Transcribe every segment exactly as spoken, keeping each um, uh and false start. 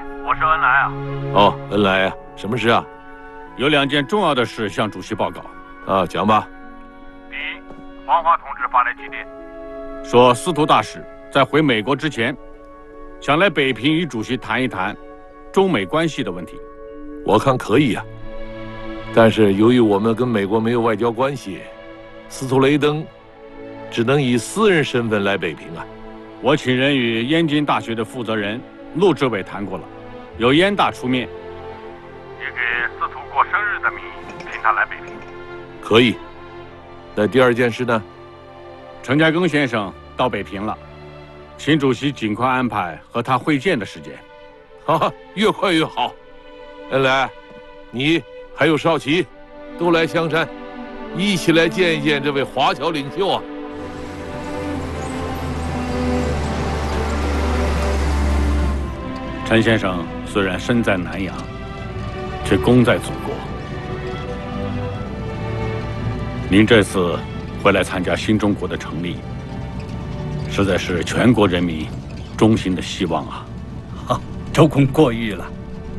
我是恩来啊。 哦，恩来啊，什么事啊？ 有两件重要的事向主席报告。 啊，讲吧。 第一，黄华同志发来急电，说司徒大使在回美国之前，想来北平与主席谈一谈中美关系的问题。 我看可以啊，但是由于我们跟美国没有外交关系，司徒雷登只能以私人身份来北平啊。 我请人与燕京大学的负责人陆志伟谈过了，由燕大出面，以给司徒过生日的名义请他来北平。 可以。那第二件事呢？ 陈嘉庚先生到北平了，请主席尽快安排和他会见的时间。 哈哈，越快越好。恩来，你还有少奇，都来香山，一起来见一见这位华侨领袖啊！ 陈先生虽然身在南洋，却功在祖国。您这次回来参加新中国的成立，实在是全国人民衷心的希望啊！ 好，周公过誉了。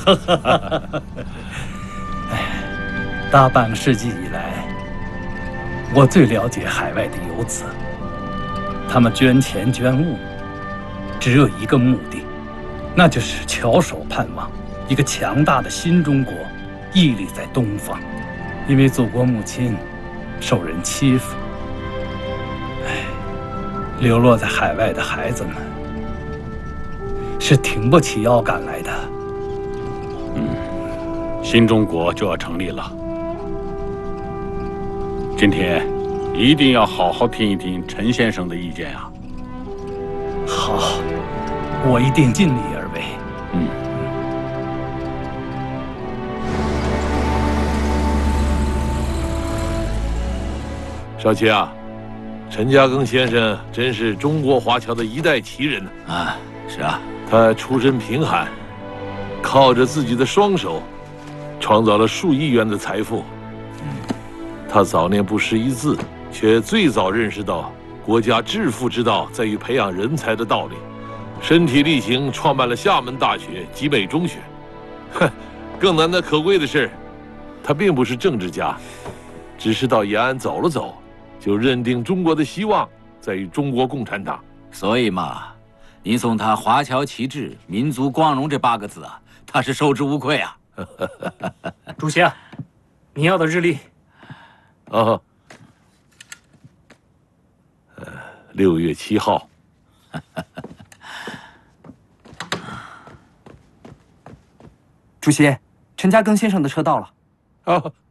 哎，大半个世纪以来，我最了解海外的游子，他们捐钱捐物，只有一个目的。那就是翘首盼望一个强大的新中国屹立在东方，因为祖国母亲受人欺负，哎，流落在海外的孩子们是挺不起腰杆来的。 嗯，新中国就要成立了，今天一定要好好听一听陈先生的意见啊！ 好，我一定尽力而为。 嗯。 少奇啊，陈嘉庚先生真是中国华侨的一代奇人呢。 啊，是啊， 他出身贫寒，靠着自己的双手，创造了数亿元的财富。他早年不识一字，却最早认识到国家致富之道在于培养人才的道理。身体力行创办了厦门大学、集美中学。哼，更难得可贵的是，他并不是政治家，只是到延安走了走，就认定中国的希望在于中国共产党。 所以嘛，您送他“华侨旗帜，民族光荣”这八个字啊，他是受之无愧啊。 主席啊，您要的日历。 啊，呃，六月七号。 主席，陈嘉庚先生的车到了。 啊，